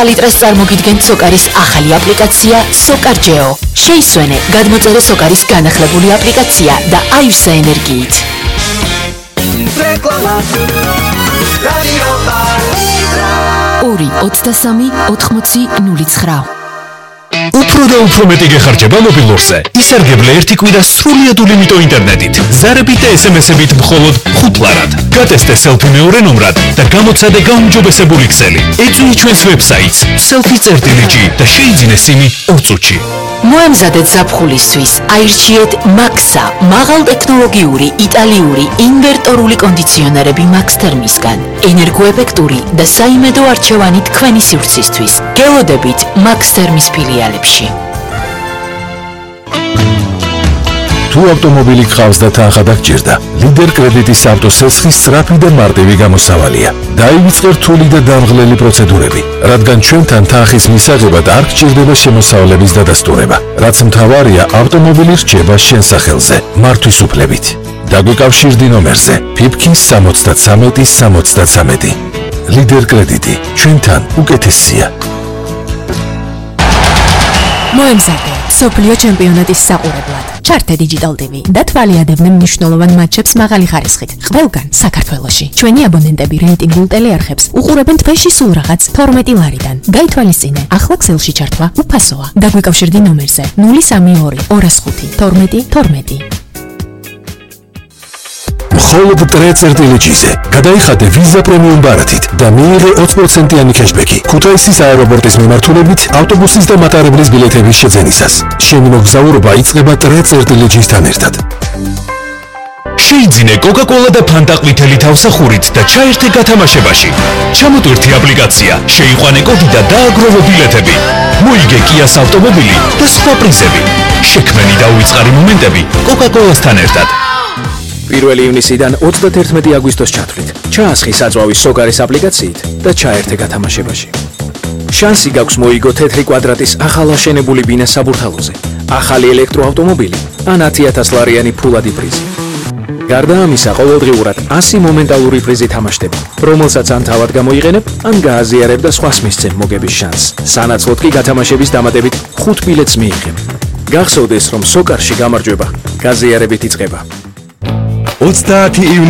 პალიტრას წარმოგიდგენთ სოკარის ახალი აპლიკაცია SOCAR-GEO. შეისვენე გადმოწერე სოკარის განახლებული აპლიკაცია და აივსე ენერგიით. ორი 23 80 09. უფრო და უფრო მეტი გეხარჯება მობილურზე. ისარგებლე ერთი კვირა სრულიად ულიმიტო ინტერნეტით. ზარებით და SMS-ებით მხოლოდ 5 ლარად. გატესტე სელფი მეორე ნომრად და გამოცადე გაუმჯობესებული ქსელი. ეწვი ჩვენს ვებსაიტს selfie.gr და შეიძინე სიმი 2 წუთში. მოემზადეთ ზაფხულისთვის. აირჩიეთ Max-a, მაღალტექნოლოგიური იტალიური ინვერტორული კონდიციონერები Max Thermis-გან. ენერგოეფექტური და საიმედო არჩევანი თქვენი სივრცისთვის. გელოდებით Max Thermis ფილიალებში. თუ ავტომობილი გყავს და თანხა დაგჭირდა, ლიდერ კრედიტის ავტოსესხის სწრაფი და მარტივი გამოსავალია. დაივიწყე რთული და დამღლელი პროცედურები, რადგან ჩვენთან თანხის მისაღებად არ გჭირდება შემოსავლების დადასტურება, რაც მთავარია ავტომობილი რჩება შენ სახელზე, მართვის უფლებით. დაგვიკავშირდი ნომერზე PIPK 73 73. ლიდერ კრედიტი, ჩვენთან უკეთესია. მოემზადე სოფლიო ჩემპიონატის საყურებლად. ჩართე Digital TV და თვალიადებდნენ მნიშვნელოვან მატჩებს მაღალი ხარისხით. ყველგან საქართველოში. ჩვენი აბონენტები რეიტინგულ ტელეარხებს უყურებენ თვეში სულ რაღაც 12 ლარიდან. გაითვალისწინე, ახლა ქსელში ჩართვა უფასოა. დაგვიკავშირდი ნომერზე 032 205 12 12. მხოლოდ ტრე-წერტილეჯიზე გადაიხადე ვიზა პრემიუმ ბარათით და მიიღე 20%-იანი ქეშბექი ქუთაისის აეროპორტის მიმართულებით ავტობუსის და მატარებლის ბილეთების შეძენისას. შენი მოგზაურობა იწყება ტრე-წერტილეჯისთან ერთად. შეიძინე Coca-Cola და Fanta ყვითელი თავსახურით და ჩაერთე გათამაშებაში. ჩამოტვირთი აპლიკაცია, შეიყვანე კოდი და დააგროვე ბილეთები. მოიგე Kia-ს ავტომობილი და სხვა პრიზები. შექმენი და უიწყარი მომენტები Coca-Cola-სთან ერთად. 1 ივნისიდან 31 აგვისტოს ჩათვლით. ჩაასხი საწვავის SOCAR-ის აპლიკაციით და ჩაერთე გათამაშებაში. შანსი გაქვს მოიგო თეთრი კვადრატის ახალაშენებული ბინა საბურთალოზე, ახალი ელექტროავტომობილი ან 10,000 ლარიანი ფულადი პრიზი. გარდა ამისა, ყოველდღიურად 100 მომენტალური პრიზი თამაშდება, რომელსაც ან თავად გამოიყენებ, ან გააზიარებ და სხვას მისცემ მოგების შანსს. სანაცვლოდ კი გათამაშების დამატებით 5 ბილეთს მიიღებ. გახსოვდეს, რომ SOCAR-ში გამარჯვება გაზიარებით იწყება. 30